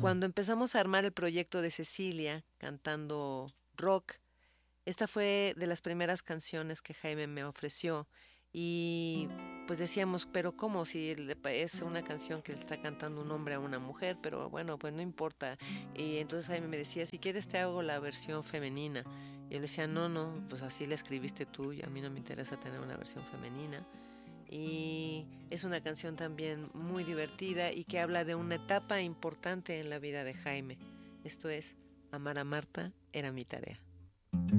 cuando empezamos a armar el proyecto de Cecilia, cantando rock, esta fue de las primeras canciones que Jaime me ofreció y pues decíamos, pero ¿cómo? Si es una canción que le está cantando un hombre a una mujer, pero bueno, pues no importa. Y entonces Jaime me decía, si quieres te hago la versión femenina. Y yo le decía, no, no, pues así la escribiste tú y a mí no me interesa tener una versión femenina. Y es una canción también muy divertida y que habla de una etapa importante en la vida de Jaime. Esto es, amar a Marta era mi tarea.